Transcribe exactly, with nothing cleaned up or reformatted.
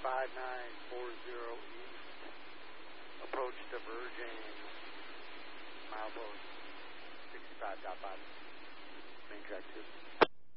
five nine four zero east. Approach diverging. Milepost sixty-five point five. Main track two.